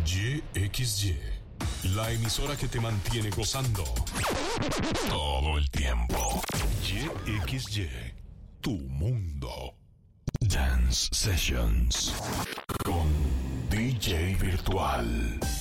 YXY, la emisora que te mantiene gozando todo el tiempo. YXY, tu mundo. Dance Sessions con DJ Virtual.